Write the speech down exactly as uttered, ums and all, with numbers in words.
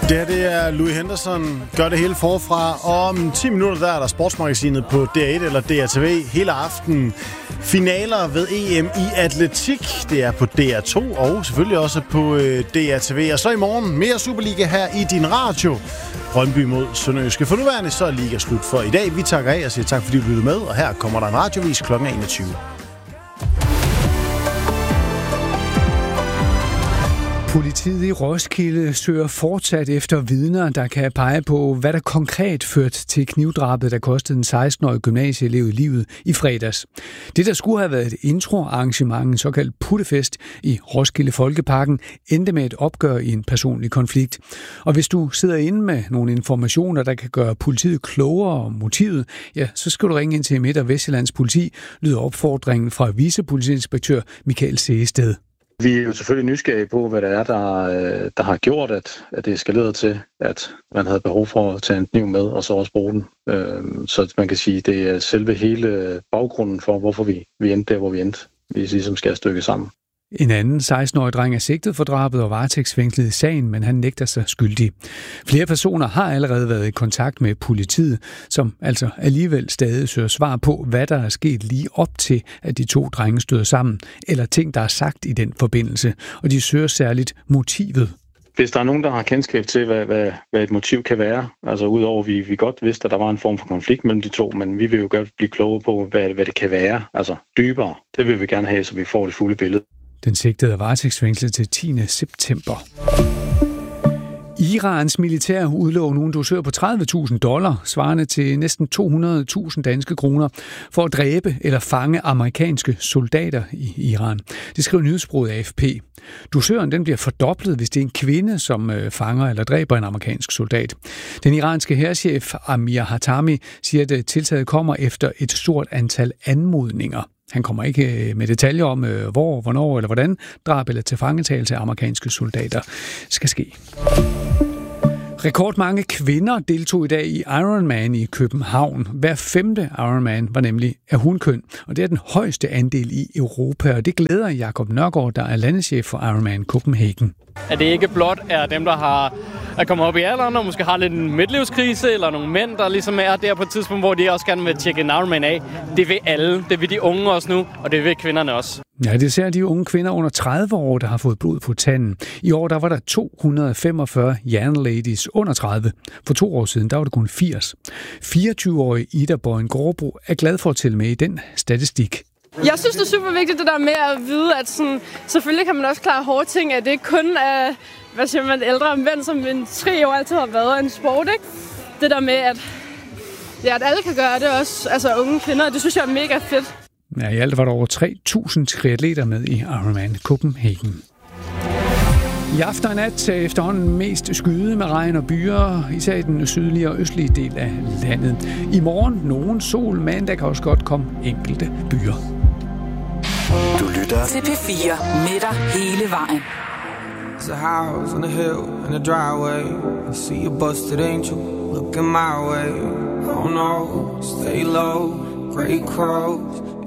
Det her, det er Louis Henderson. Gør det hele forfra. Om ti minutter, der er der Sportsmagasinet på D R et eller D R T V hele aften. Finaler ved E M i atletik. Det er på D R to og selvfølgelig også på D R T V. Og så i morgen mere Superliga her i din radio. Brøndby mod Sønderjyske. For nuværende så er liga slut for i dag. Vi takker af og siger tak, fordi du lyttede med. Og her kommer der en radiovis klokken enogtyve. Politiet i Roskilde søger fortsat efter vidner, der kan pege på, hvad der konkret førte til knivdrabet, der kostede en seksten-årig gymnasieelev i livet i fredags. Det, der skulle have været et introarrangement, en såkaldt puttefest i Roskilde Folkeparken, endte med et opgør i en personlig konflikt. Og hvis du sidder inde med nogle informationer, der kan gøre politiet klogere om motivet, ja, så skal du ringe ind til Midt- og Vestjyllands politi, lyder opfordringen fra vicepolitiinspektør Michael Seested. Vi er jo selvfølgelig nysgerrige på, hvad det er, der, der har gjort, at, at det eskalerede til, at man havde behov for at tage en kniv med, og så også bruge den. Så man kan sige, at det er selve hele baggrunden for, hvorfor vi, vi endte der, hvor vi endte. Vi ligesom skal stykke sammen. En anden seksten-årig dreng er sigtet for drabet og varetægtsfængslet i sagen, men han nægter sig skyldig. Flere personer har allerede været i kontakt med politiet, som altså alligevel stadig søger svar på, hvad der er sket lige op til, at de to drenge støder sammen, eller ting, der er sagt i den forbindelse, og de søger særligt motivet. Hvis der er nogen, der har kendskab til, hvad, hvad, hvad et motiv kan være, altså udover at vi, vi godt vidste, at der var en form for konflikt mellem de to, men vi vil jo godt blive kloge på, hvad, hvad det kan være, altså dybere. Det vil vi gerne have, så vi får det fulde billede. Den sigtede er varetægtsfængslet til tiende september. Irans militær udlover nu en dusør på tredive tusind dollar, svarende til næsten to hundrede tusind danske kroner, for at dræbe eller fange amerikanske soldater i Iran. Det skriver nyhedsbureauet A F P. Dusøren den bliver fordoblet, hvis det er en kvinde, som fanger eller dræber en amerikansk soldat. Den iranske hærchef Amir Hatami siger, at tiltaget kommer efter et stort antal anmodninger. Han kommer ikke med detaljer om, hvor, hvornår eller hvordan drab eller tilfangetagelse af amerikanske soldater skal ske. Rekordmange kvinder deltog i dag i Ironman i København. Hver femte Ironman var nemlig af hunkøn, og det er den højeste andel i Europa, og det glæder Jakob Nørgaard, der er landeschef for Ironman Copenhagen. At det ikke blot er dem, der har er kommet op i alderen og måske har lidt en midtlivskrise, eller nogle mænd, der ligesom er der på et tidspunkt, hvor de også gerne vil tjekke en Ironman af. Det vil alle. Det vil de unge også nu, og det vil kvinderne også. Ja, det ser de unge kvinder under tredive år, der har fået blod på tanden. I år der var der to hundrede og femogfyrre jernladies under tredive. For to år siden der var det kun firs. fireogtyve-årige Ida Bøjen Gårdbro er glad for at tælle med i den statistik. Jeg synes, det er super vigtigt, det der med at vide, at sådan, selvfølgelig kan man også klare hårde ting, at det ikke kun er, hvad siger man, ældre mænd, som en tre år altid har været en sport, ikke? Det der med, at, ja, at alle kan gøre det også, altså unge kvinder, det synes jeg er mega fedt. Ja, i alt var der over tre tusind triatleter med i Ironman Copenhagen. I aften og nat efterhånden mest skyde med regn og byer, især i den sydlige og østlige del af landet. I morgen nogen sol, men der kan også godt komme enkelte byer. Du lytter til P fire med dig hele vejen. It's a house on a hill in a driveway. I see a busted angel looking my way. Oh no, stay low, great crows.